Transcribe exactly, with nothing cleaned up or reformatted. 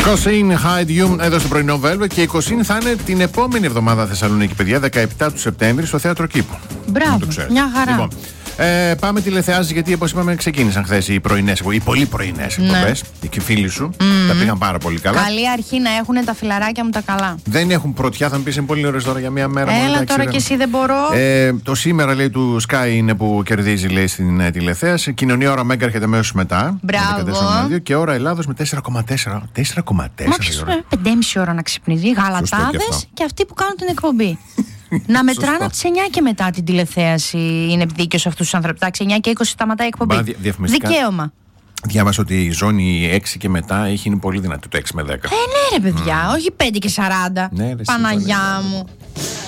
Κοσίν, Hide You εδώ στο πρωινό Velvet και η Κοσίν θα είναι την επόμενη εβδομάδα Θεσσαλονίκη, παιδιά, δεκαεπτά του Σεπτέμβρη στο Θέατρο Κήπου. Μπράβο, μια χαρά. Λοιπόν, ε, πάμε τηλεθεάσεις, γιατί όπως είπαμε ξεκίνησαν χθες οι πρωινές, οι πολύ πρωινές εκπομπές. Ναι. Και οι φίλοι σου mm. τα πήγαν πάρα πολύ καλά. Καλή αρχή να έχουν τα φιλαράκια μου τα καλά. Δεν έχουν πρωτιά, θα μου πεις είναι πολύ ωραίες τώρα για μία μέρα. Έλα μόνο, τώρα και εσύ δεν μπορώ. Ε, το σήμερα λέει του Sky είναι που κερδίζει, λέει, στην ε, τηλεθέαση. Κοινωνία ώρα Μέγκα έρχεται αμέσως μετά. Μπράβο. Και ώρα Ελλάδος με τέσσερα κόμμα τέσσερα. τέσσερα κόμμα τέσσερα. Μα πέντε και μισή ώρα να ξυπνηθεί. Γαλατάδες και αυτοί που κάνουν την εκπομπή. Να μετράνε από τις εννιά και μετά την τηλεθέαση. Είναι δίκαιο σε αυτούς τους ανθρώπους. Εντάξει, εννιά και είκοσι σταματάει η εκπομπή. Δια, δικαίωμα. Διάβασα ότι η ζώνη έξι και μετά έχει είναι πολύ δυνατή, το έξι με δέκα. Ε, ναι, ρε παιδιά, mm. όχι πέντε και σαράντα. Ναι, ρε, Παναγιά μου.